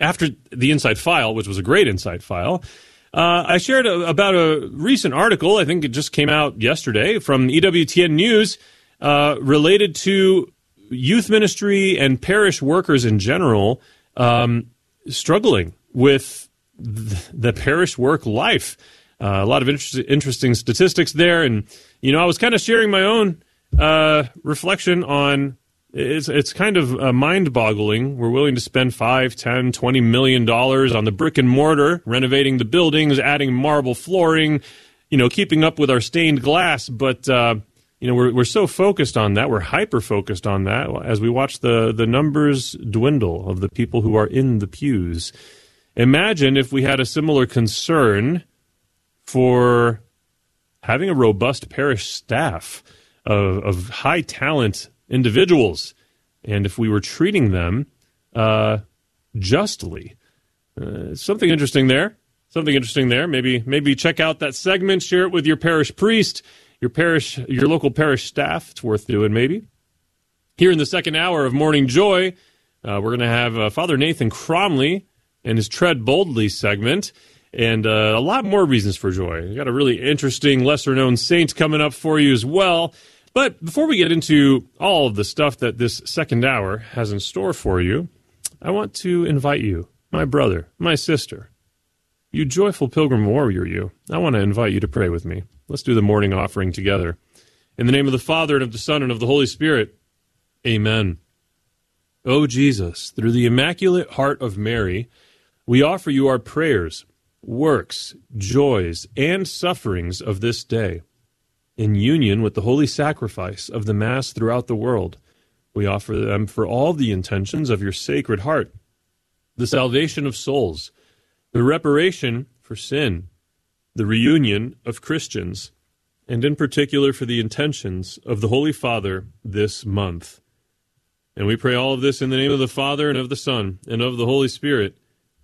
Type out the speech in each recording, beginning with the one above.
after the Inside File, which was a great Inside File, I shared about a recent article, I think it just came out yesterday, from EWTN News related to youth ministry and parish workers in general struggling with the parish work life. A lot of interesting statistics there. And, I was kind of sharing my own reflection on it's kind of mind-boggling. We're willing to spend $5, $10, $20 million on the brick and mortar, renovating the buildings, adding marble flooring, keeping up with our stained glass. But, we're so focused on that. We're hyper-focused on that as we watch the numbers dwindle of the people who are in the pews. Imagine if we had a similar concern for having a robust parish staff of high-talent individuals, and if we were treating them justly. Something interesting there. Maybe check out that segment, share it with your parish priest, your local parish staff. It's worth doing, maybe. Here in the second hour of Morning Joy, we're going to have Father Nathan Cromley and his Tread Boldly segment, and a lot more reasons for joy. We've got a really interesting lesser-known saint coming up for you as well. But before we get into all of the stuff that this second hour has in store for you, I want to invite you, my brother, my sister, you joyful pilgrim warrior you, I want to invite you to pray with me. Let's do the morning offering together. In the name of the Father, and of the Son, and of the Holy Spirit, amen. O Jesus, through the Immaculate Heart of Mary, we offer you our prayers, works, joys, and sufferings of this day. In union with the holy sacrifice of the Mass throughout the world, we offer them for all the intentions of your Sacred Heart, the salvation of souls, the reparation for sin, the reunion of Christians, and in particular for the intentions of the Holy Father this month. And we pray all of this in the name of the Father, and of the Son, and of the Holy Spirit.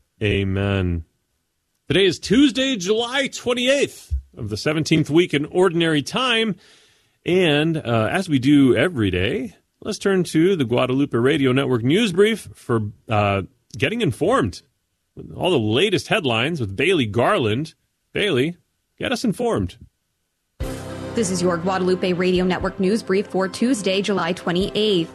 Amen. Today is Tuesday, July 28th. Of the 17th week in Ordinary Time. And as we do every day, let's turn to the Guadalupe Radio Network News Brief for getting informed. All the latest headlines with Bailey Garland. Bailey, get us informed. This is your Guadalupe Radio Network News Brief for Tuesday, July 28th.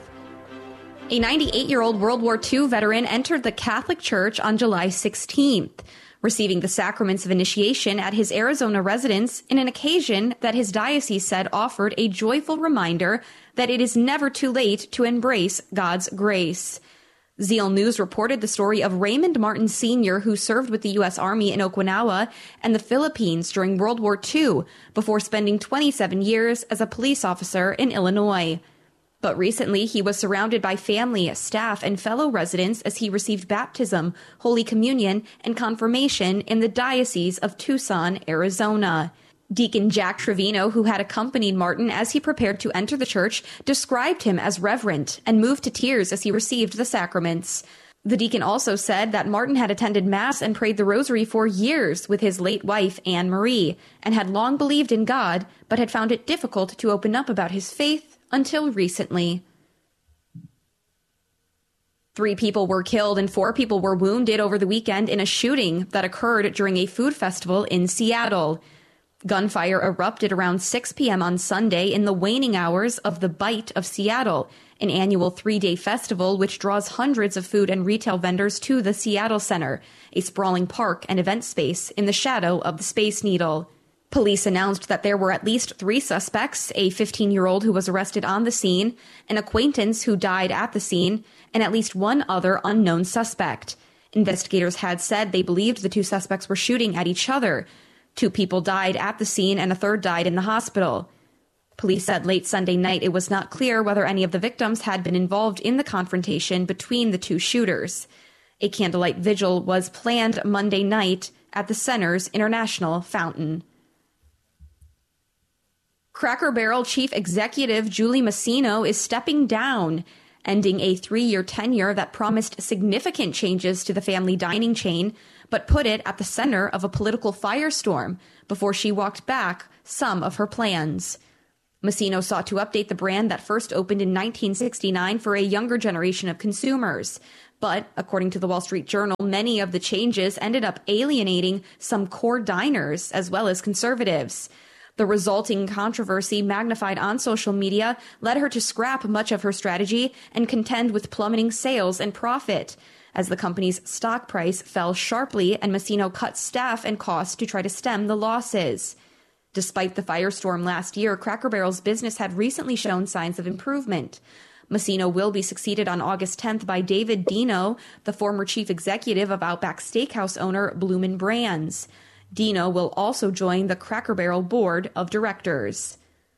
A 98-year-old World War II veteran entered the Catholic Church on July 16th. Receiving the sacraments of initiation at his Arizona residence in an occasion that his diocese said offered a joyful reminder that it is never too late to embrace God's grace. Zeal News reported the story of Raymond Martin Sr., who served with the U.S. Army in Okinawa and the Philippines during World War II before spending 27 years as a police officer in Illinois. But recently, he was surrounded by family, staff, and fellow residents as he received baptism, Holy Communion, and confirmation in the Diocese of Tucson, Arizona. Deacon Jack Trevino, who had accompanied Martin as he prepared to enter the church, described him as reverent and moved to tears as he received the sacraments. The deacon also said that Martin had attended Mass and prayed the Rosary for years with his late wife, Anne Marie, and had long believed in God, but had found it difficult to open up about his faith until recently. 3 people were killed and 4 people were wounded over the weekend in a shooting that occurred during a food festival in Seattle. Gunfire erupted around 6 p.m. on Sunday in the waning hours of the Bite of Seattle, an annual 3-day festival which draws hundreds of food and retail vendors to the Seattle Center, a sprawling park and event space in the shadow of the Space Needle. Police announced that there were at least 3 suspects, a 15-year-old who was arrested on the scene, an acquaintance who died at the scene, and at least 1 other unknown suspect. Investigators had said they believed the 2 suspects were shooting at each other. 2 people died at the scene and a third died in the hospital. Police said late Sunday night it was not clear whether any of the victims had been involved in the confrontation between the 2 shooters. A candlelight vigil was planned Monday night at the center's International Fountain. Cracker Barrel Chief Executive Julie Masino is stepping down, ending a 3-year tenure that promised significant changes to the family dining chain, but put it at the center of a political firestorm before she walked back some of her plans. Massino sought to update the brand that first opened in 1969 for a younger generation of consumers. But, according to the Wall Street Journal, many of the changes ended up alienating some core diners as well as conservatives. The resulting controversy, magnified on social media, led her to scrap much of her strategy and contend with plummeting sales and profit, as the company's stock price fell sharply and Massino cut staff and costs to try to stem the losses. Despite the firestorm last year, Cracker Barrel's business had recently shown signs of improvement. Massino will be succeeded on August 10th by David Deno, the former chief executive of Outback Steakhouse owner Bloomin' Brands. Deno will also join the Cracker Barrel board of directors.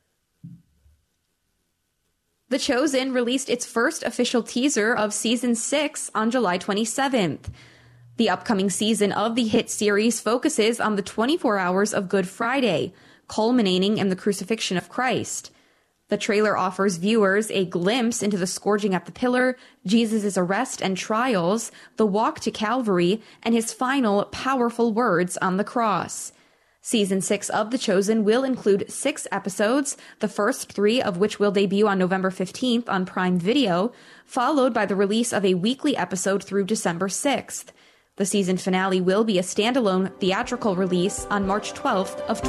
The Chosen released its first official teaser of Season 6 on July 27th. The upcoming season of the hit series focuses on the 24 hours of Good Friday, culminating in the crucifixion of Christ. The trailer offers viewers a glimpse into the scourging at the pillar, Jesus' arrest and trials, the walk to Calvary, and his final powerful words on the cross. Season 6 of The Chosen will include 6 episodes, the first 3 of which will debut on November 15th on Prime Video, followed by the release of a weekly episode through December 6th. The season finale will be a standalone theatrical release on March 12th of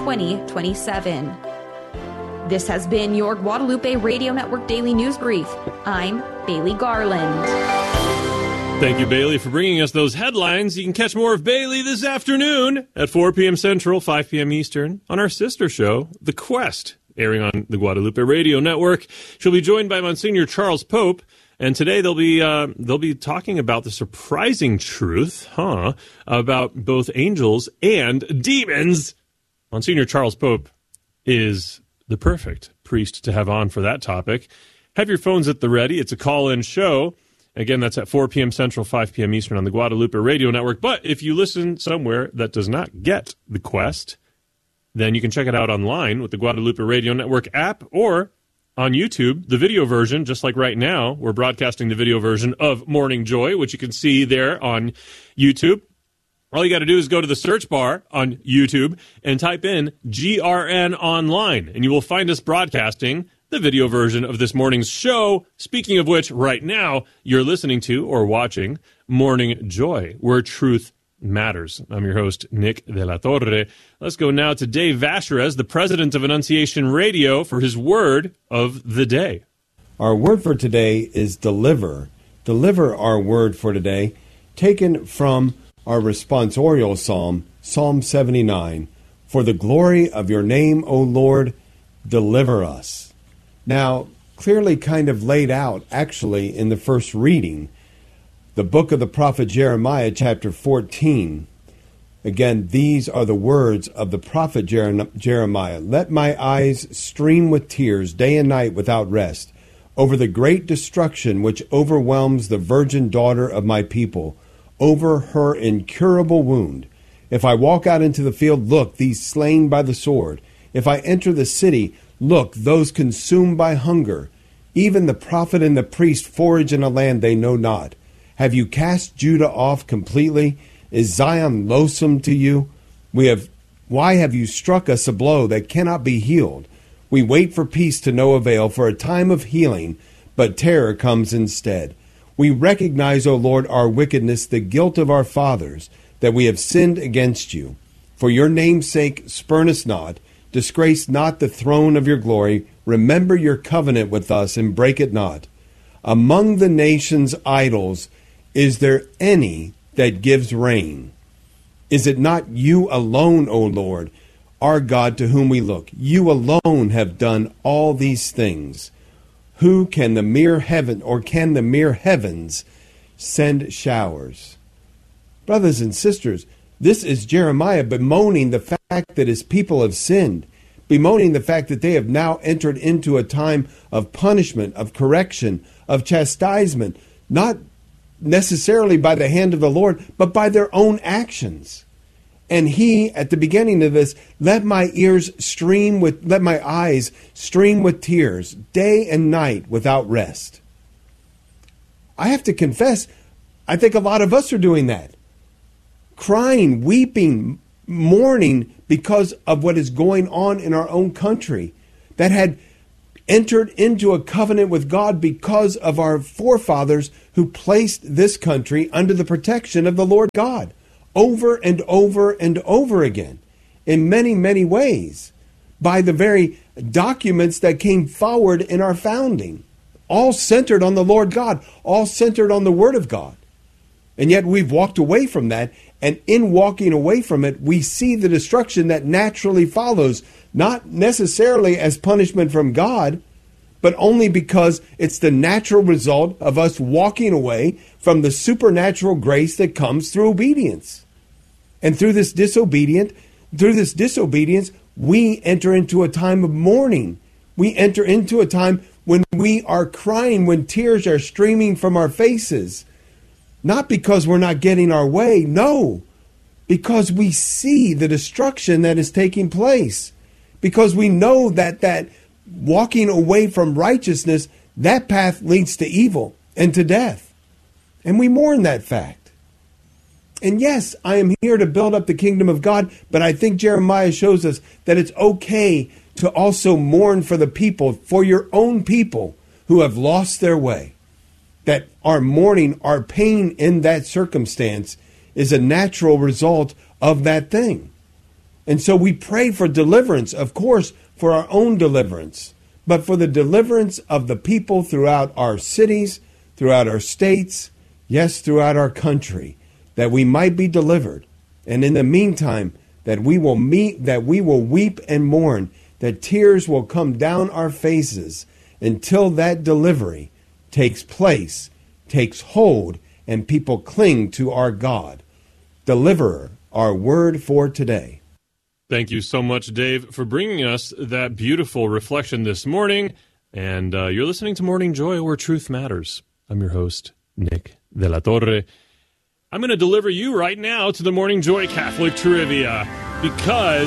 2027. This has been your Guadalupe Radio Network Daily News Brief. I'm Bailey Garland. Thank you, Bailey, for bringing us those headlines. You can catch more of Bailey this afternoon at 4 p.m. Central, 5 p.m. Eastern on our sister show, The Quest, airing on the Guadalupe Radio Network. She'll be joined by Monsignor Charles Pope, and today they'll be talking about the surprising truth, about both angels and demons. Monsignor Charles Pope is the perfect priest to have on for that topic. Have your phones at the ready. It's a call-in show. Again, that's at 4 p.m. Central, 5 p.m. Eastern on the Guadalupe Radio Network. But if you listen somewhere that does not get The Quest, then you can check it out online with the Guadalupe Radio Network app or on YouTube, the video version, just like right now. We're broadcasting the video version of Morning Joy, which you can see there on YouTube. All you got to do is go to the search bar on YouTube and type in GRN Online, and you will find us broadcasting the video version of this morning's show. Speaking of which, right now, you're listening to or watching Morning Joy, where truth matters. I'm your host, Nick De La Torre. Let's go now to Dave Vacherez, the president of Annunciation Radio, for his word of the day. Our word for today is deliver. Deliver our word for today, taken from our responsorial psalm, Psalm 79. For the glory of your name, O Lord, deliver us. Now, clearly kind of laid out, actually, in the first reading, the book of the prophet Jeremiah, chapter 14. Again, these are the words of the prophet Jeremiah. Let my eyes stream with tears day and night without rest over the great destruction which overwhelms the virgin daughter of my people, over her incurable wound. If I walk out into the field, look, these slain by the sword. If I enter the city, look, those consumed by hunger. Even the prophet and the priest forage in a land they know not. Have you cast Judah off completely? Is Zion loathsome to you? Why have you struck us a blow that cannot be healed? We wait for peace to no avail, for a time of healing, but terror comes instead. We recognize, O Lord, our wickedness, the guilt of our fathers, that we have sinned against you. For your name's sake, spurn us not. Disgrace not the throne of your glory. Remember your covenant with us and break it not. Among the nations' idols, is there any that gives rain? Is it not you alone, O Lord, our God, to whom we look? You alone have done all these things. Who can the mere heavens send showers? Brothers and sisters, this is Jeremiah bemoaning the fact that his people have sinned, bemoaning the fact that they have now entered into a time of punishment, of correction, of chastisement, not necessarily by the hand of the Lord, but by their own actions. And he, at the beginning of this, let my eyes stream with tears day and night without rest. I have to confess, I think a lot of us are doing that. Crying, weeping, mourning because of what is going on in our own country that had entered into a covenant with God because of our forefathers who placed this country under the protection of the Lord God over and over and over again in many, many ways by the very documents that came forward in our founding, all centered on the Lord God, all centered on the Word of God. And yet we've walked away from that, and in walking away from it, we see the destruction that naturally follows, not necessarily as punishment from God, but only because it's the natural result of us walking away from the supernatural grace that comes through obedience. And through this disobedience, we enter into a time of mourning. We enter into a time when we are crying, when tears are streaming from our faces. Not because we're not getting our way, no, because we see the destruction that is taking place. Because we know that walking away from righteousness, that path leads to evil and to death. And we mourn that fact. And yes, I am here to build up the kingdom of God, but I think Jeremiah shows us that it's okay to also mourn for the people, for your own people who have lost their way. That our mourning, our pain in that circumstance is a natural result of that thing. And so we pray for deliverance, of course, for our own deliverance, but for the deliverance of the people throughout our cities, throughout our states, yes, throughout our country, that we might be delivered. And in the meantime, that we will weep and mourn, that tears will come down our faces until that delivery takes place, takes hold, and people cling to our God. Deliverer, our word for today. Thank you so much, Dave, for bringing us that beautiful reflection this morning. And you're listening to Morning Joy, where truth matters. I'm your host, Nick de la Torre. I'm going to deliver you right now to the Morning Joy Catholic Trivia because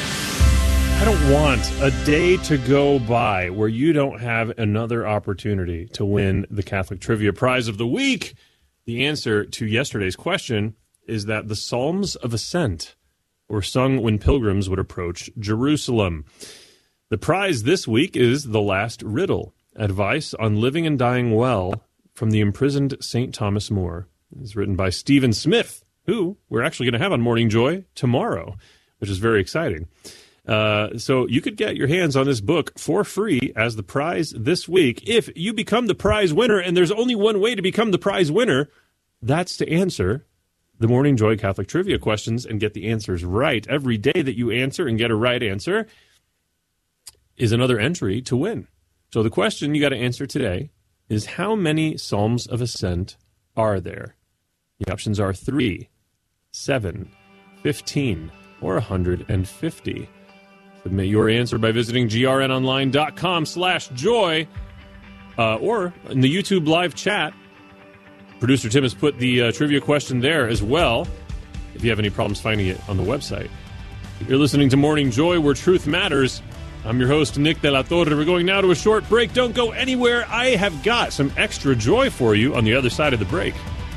I don't want a day to go by where you don't have another opportunity to win the Catholic Trivia Prize of the Week. The answer to yesterday's question is that the Psalms of Ascent were sung when pilgrims would approach Jerusalem. The prize this week is The Last Riddle, Advice on Living and Dying Well from the Imprisoned St. Thomas More. It's written by Stephen Smith, who we're actually going to have on Morning Joy tomorrow, which is very exciting. So you could get your hands on this book for free as the prize this week if you become the prize winner, and there's only one way to become the prize winner. That's to answer the Morning Joy Catholic Trivia questions and get the answers right. Every day that you answer and get a right answer is another entry to win. So the question you got to answer today is, how many Psalms of Ascent are there? The options are 3, 7, 15, or 150. Submit your answer by visiting grnonline.com/joy or in the YouTube live chat. Producer Tim has put the trivia question there as well, if you have any problems finding it on the website. You're listening to Morning Joy, where truth matters. I'm your host, Nick de la Torre. We're going now to a short break. Don't go anywhere. I have got some extra joy for you on the other side of the break.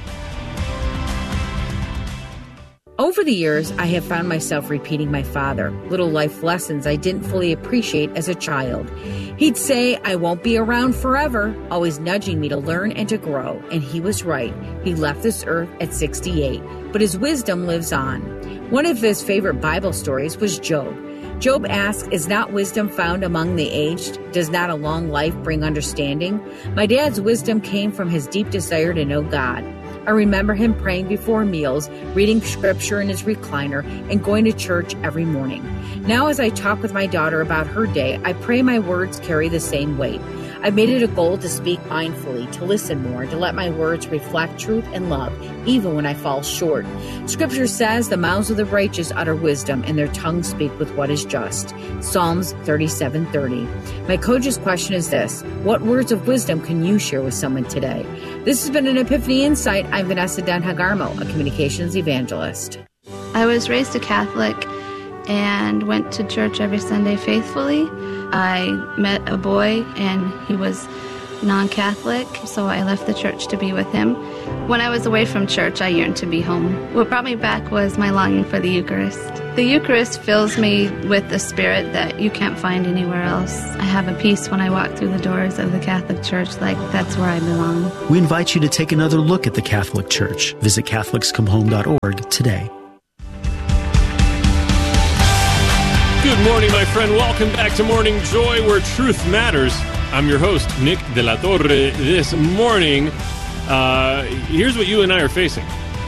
Over the years, I have found myself repeating my father, little life lessons I didn't fully appreciate as a child. He'd say, "I won't be around forever," always nudging me to learn and to grow. And he was right. He left this earth at 68, but his wisdom lives on. One of his favorite Bible stories was Job. Job asked, "Is not wisdom found among the aged? Does not a long life bring understanding?" My dad's wisdom came from his deep desire to know God. I remember him praying before meals, reading scripture in his recliner, and going to church every morning. Now, as I talk with my daughter about her day, I pray my words carry the same weight. I've made it a goal to speak mindfully, to listen more, to let my words reflect truth and love, even when I fall short. Scripture says the mouths of the righteous utter wisdom, and their tongues speak with what is just. Psalms 37:30. My coach's question is this: what words of wisdom can you share with someone today? This has been an Epiphany Insight. I'm Vanessa Denhagarmo, a communications evangelist. I was raised a Catholic and went to church every Sunday faithfully. I met a boy, and he was non-Catholic, so I left the church to be with him. When I was away from church, I yearned to be home. What brought me back was my longing for the Eucharist. The Eucharist fills me with a spirit that you can't find anywhere else. I have a peace when I walk through the doors of the Catholic Church, like that's where I belong. We invite you to take another look at the Catholic Church. Visit CatholicsComeHome.org today. Good morning, my friend. Welcome back to Morning Joy, where truth matters. I'm your host, Nick De La Torre. This morning, here's what you and I are facing.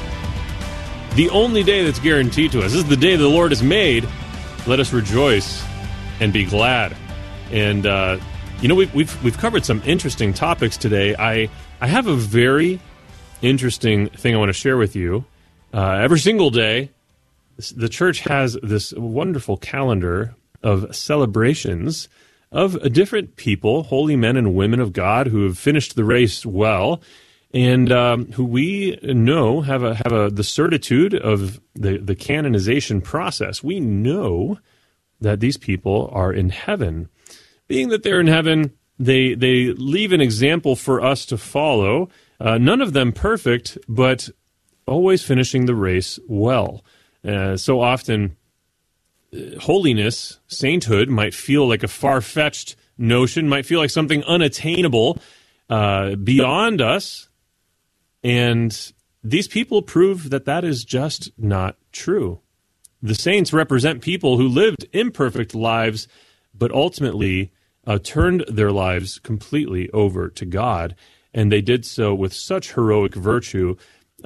The only day that's guaranteed to us. This is the day the Lord has made. Let us rejoice and be glad. And we've covered some interesting topics today. I have a very interesting thing I want to share with you. Every single day, the church has this wonderful calendar of celebrations of different people, holy men and women of God who have finished the race well, and who we know have the certitude of the canonization process. We know that these people are in heaven. Being that they're in heaven, they leave an example for us to follow. None of them perfect, but always finishing the race well. So often, holiness, sainthood, might feel like a far-fetched notion, might feel like something unattainable beyond us. And these people prove that that is just not true. The saints represent people who lived imperfect lives, but ultimately turned their lives completely over to God. And they did so with such heroic virtue.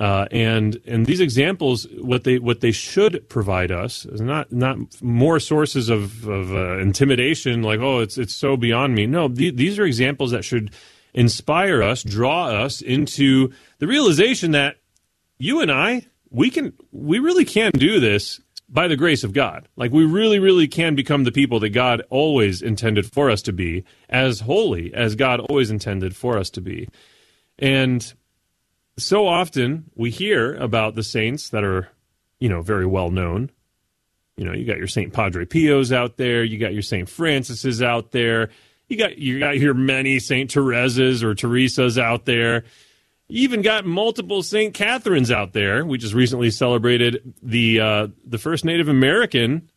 And these examples, what they should provide us is not more sources of intimidation, like, oh, it's so beyond me. No, these are examples that should inspire us, draw us into the realization that you and I, we really can do this by the grace of God. Like, we really, really can become the people that God always intended for us to be, as holy as God always intended for us to be. And so often we hear about the saints that are, very well known. You got your St. Padre Pios out there. You got your St. Francis's out there. You got your many St. Teresa's or Teresa's out there. You even got multiple St. Catherines out there. We just recently celebrated the first Native American,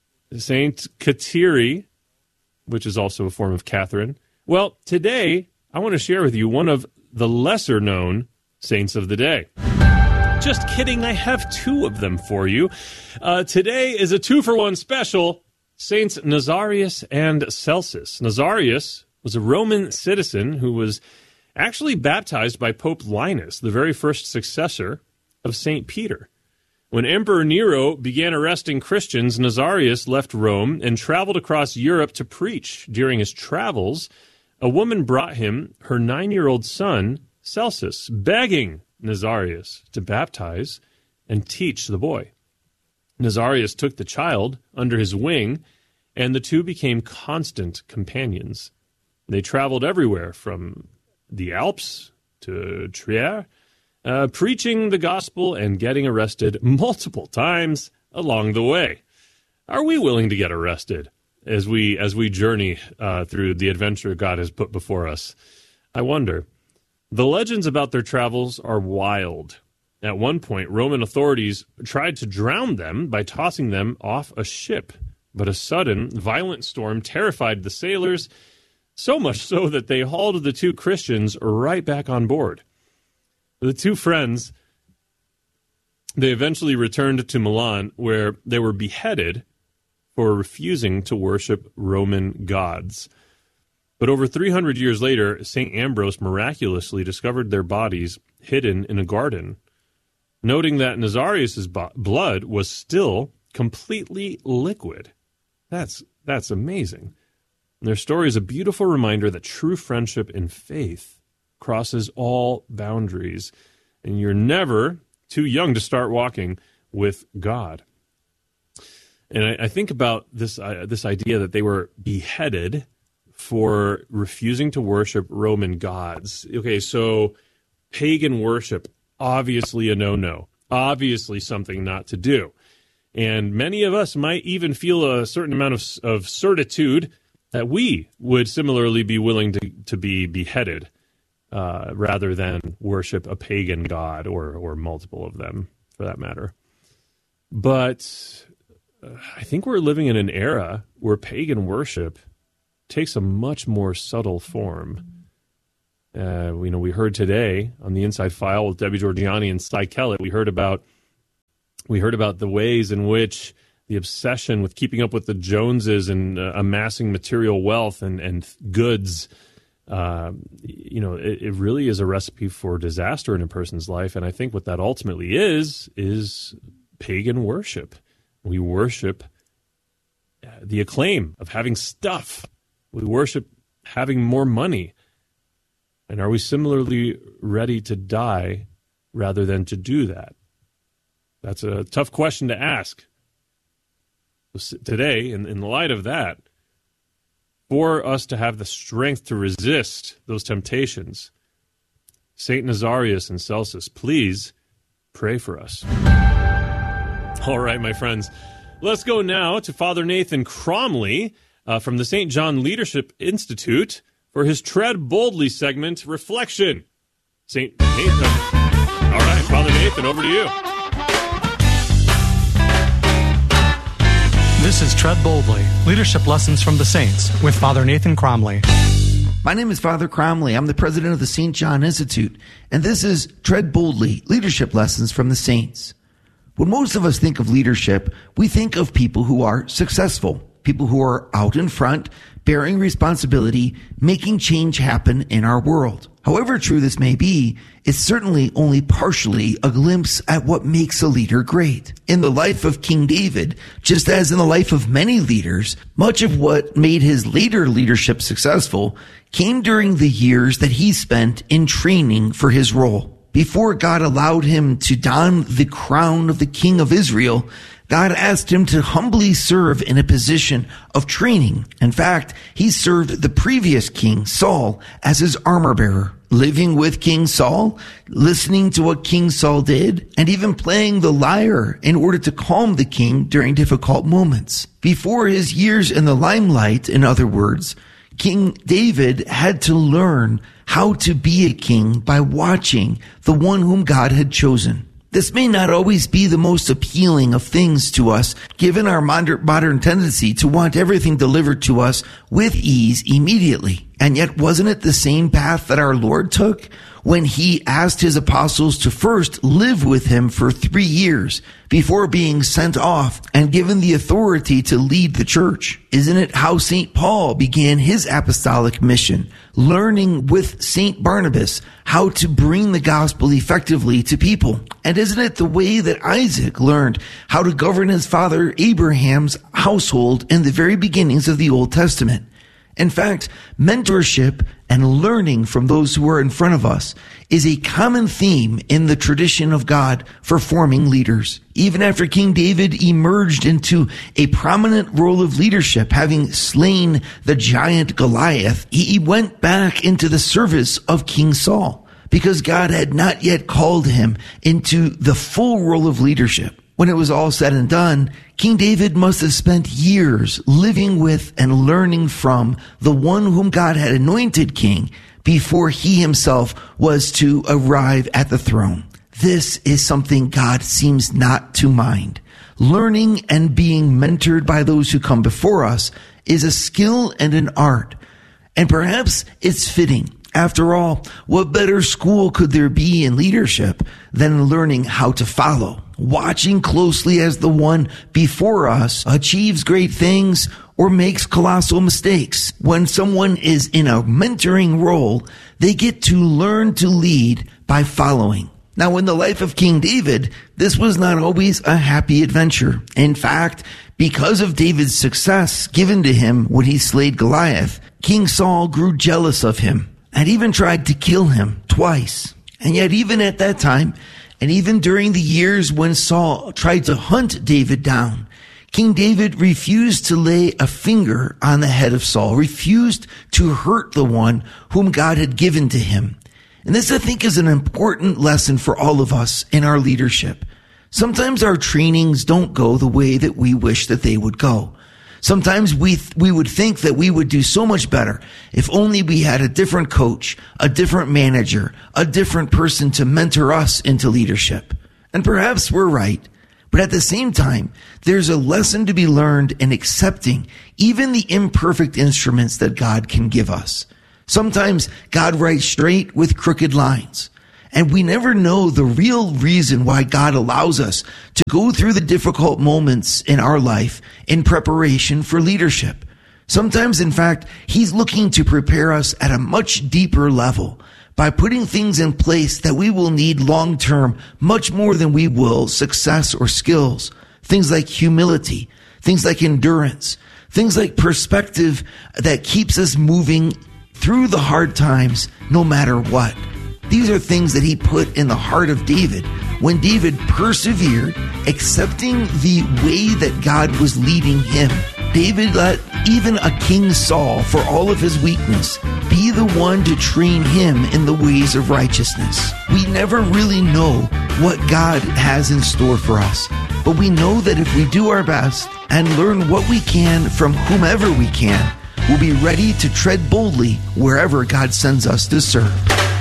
St. Kateri, which is also a form of Catherine. Well, today I want to share with you one of the lesser known saints of the day. Just kidding, I have two of them for you. Today is a 2-for-1 special, Saints Nazarius and Celsus. Nazarius was a Roman citizen who was actually baptized by Pope Linus, the very first successor of St. Peter. When Emperor Nero began arresting Christians, Nazarius left Rome and traveled across Europe to preach. During his travels, a woman brought him her 9-year-old son, Celsus, begging Nazarius to baptize and teach the boy. Nazarius took the child under his wing, and the two became constant companions. They traveled everywhere from the Alps to Trier, preaching the gospel and getting arrested multiple times along the way. Are we willing to get arrested as we journey through the adventure God has put before us? I wonder. The legends about their travels are wild. At one point, Roman authorities tried to drown them by tossing them off a ship, but a sudden, violent storm terrified the sailors, so much so that they hauled the two Christians right back on board. The two friends, they eventually returned to Milan, where they were beheaded for refusing to worship Roman gods. But over 300 years later, St. Ambrose miraculously discovered their bodies hidden in a garden, noting that Nazarius' blood was still completely liquid. That's amazing. And their story is a beautiful reminder that true friendship and faith crosses all boundaries, and you're never too young to start walking with God. And I think about this idea that they were beheaded for refusing to worship Roman gods. Okay, so pagan worship, obviously a no-no, obviously something not to do. And many of us might even feel a certain amount of certitude that we would similarly be willing to be beheaded rather than worship a pagan god or multiple of them, for that matter. But I think we're living in an era where pagan worship takes a much more subtle form. We heard today on the Inside File with Debbie Georgiani and Cy Kellett, we heard about the ways in which the obsession with keeping up with the Joneses and amassing material wealth and goods, it really is a recipe for disaster in a person's life. And I think what that ultimately is pagan worship. We worship the acclaim of having stuff. We worship having more money. And are we similarly ready to die rather than to do that? That's a tough question to ask. Today, in light of that, for us to have the strength to resist those temptations, St. Nazarius and Celsus, please pray for us. All right, my friends, let's go now to Father Nathan Cromly from the St. John Leadership Institute for his Tread Boldly segment, Reflection. St. Nathan. All right, Father Nathan, over to you. This is Tread Boldly, Leadership Lessons from the Saints, with Father Nathan Cromly. My name is Father Cromly. I'm the president of the St. John Institute, and this is Tread Boldly, Leadership Lessons from the Saints. When most of us think of leadership, we think of people who are successful, people who are out in front, bearing responsibility, making change happen in our world. However true this may be, it's certainly only partially a glimpse at what makes a leader great. In the life of King David, just as in the life of many leaders, much of what made his later leadership successful came during the years that he spent in training for his role. Before God allowed him to don the crown of the King of Israel, God asked him to humbly serve in a position of training. In fact, he served the previous king, Saul, as his armor bearer, living with King Saul, listening to what King Saul did, and even playing the lyre in order to calm the king during difficult moments. Before his years in the limelight, in other words, King David had to learn how to be a king by watching the one whom God had chosen. This may not always be the most appealing of things to us, given our modern tendency to want everything delivered to us with ease immediately. And yet, wasn't it the same path that our Lord took when he asked his apostles to first live with him for 3 years before being sent off and given the authority to lead the church? Isn't it how St. Paul began his apostolic mission, learning with St. Barnabas how to bring the gospel effectively to people? And isn't it the way that Isaac learned how to govern his father Abraham's household in the very beginnings of the Old Testament? In fact, mentorship and learning from those who are in front of us is a common theme in the tradition of God for forming leaders. Even after King David emerged into a prominent role of leadership, having slain the giant Goliath, he went back into the service of King Saul because God had not yet called him into the full role of leadership. When it was all said and done, King David must have spent years living with and learning from the one whom God had anointed king before he himself was to arrive at the throne. This is something God seems not to mind. Learning and being mentored by those who come before us is a skill and an art. And perhaps it's fitting. After all, what better school could there be in leadership than learning how to follow? Watching closely as the one before us achieves great things or makes colossal mistakes. When someone is in a mentoring role, they get to learn to lead by following. Now, in the life of King David, this was not always a happy adventure. In fact, because of David's success given to him when he slayed Goliath, King Saul grew jealous of him and even tried to kill him twice. And yet, even at that time, and even during the years when Saul tried to hunt David down, King David refused to lay a finger on the head of Saul, refused to hurt the one whom God had given to him. And this, I think, is an important lesson for all of us in our leadership. Sometimes our trainings don't go the way that we wish that they would go. Sometimes we would think that we would do so much better if only we had a different coach, a different manager, a different person to mentor us into leadership. And perhaps we're right. But at the same time, there's a lesson to be learned in accepting even the imperfect instruments that God can give us. Sometimes God writes straight with crooked lines. And we never know the real reason why God allows us to go through the difficult moments in our life in preparation for leadership. Sometimes, in fact, He's looking to prepare us at a much deeper level by putting things in place that we will need long term, much more than we will success or skills. Things like humility, things like endurance, things like perspective that keeps us moving through the hard times no matter what. These are things that He put in the heart of David when David persevered, accepting the way that God was leading him. David let even a King Saul, for all of his weakness, be the one to train him in the ways of righteousness. We never really know what God has in store for us, but we know that if we do our best and learn what we can from whomever we can, we'll be ready to tread boldly wherever God sends us to serve.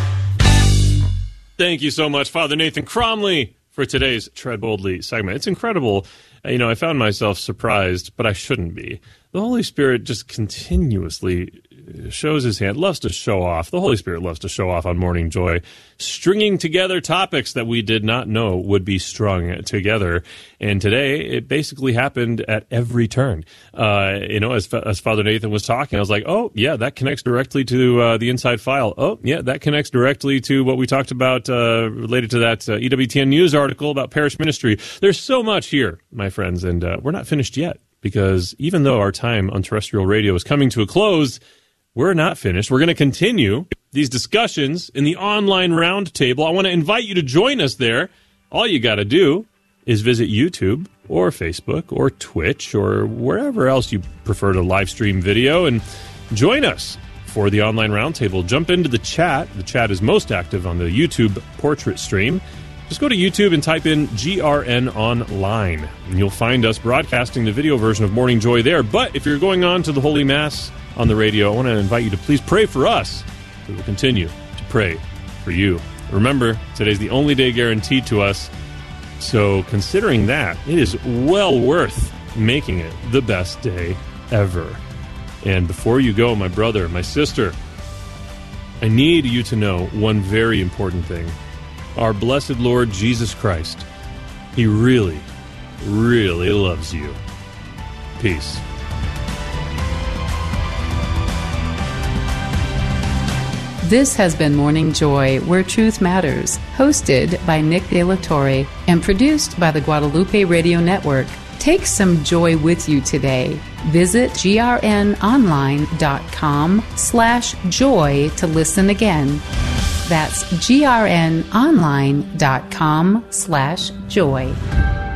Thank you so much, Father Nathan Cromley, for today's Tread Boldly segment. It's incredible. I found myself surprised, but I shouldn't be. The Holy Spirit just continuously shows His hand, loves to show off. The Holy Spirit loves to show off on Morning Joy, stringing together topics that we did not know would be strung together. And today, it basically happened at every turn. As Father Nathan was talking, I was like, oh, yeah, that connects directly to the Inside File. Oh, yeah, that connects directly to what we talked about related to that EWTN News article about parish ministry. There's so much here, my friends, and we're not finished yet, because even though our time on terrestrial radio is coming to a close, we're not finished. We're going to continue these discussions in the online roundtable. I want to invite you to join us there. All you got to do is visit YouTube or Facebook or Twitch or wherever else you prefer to live stream video and join us for the online roundtable. Jump into the chat. The chat is most active on the YouTube portrait stream. Just go to YouTube and type in GRN Online, and you'll find us broadcasting the video version of Morning Joy there. But if you're going on to the Holy Mass on the radio, I want to invite you to please pray for us. We will continue to pray for you. Remember, today's the only day guaranteed to us, so considering that, it is well worth making it the best day ever. And before you go, my brother, my sister, I need you to know one very important thing. Our blessed Lord Jesus Christ, He really, really loves you. Peace. This has been Morning Joy, Where Truth Matters, hosted by Nick De La Torre and produced by the Guadalupe Radio Network. Take some joy with you today. Visit grnonline.com/joy to listen again. That's grnonline.com/joy.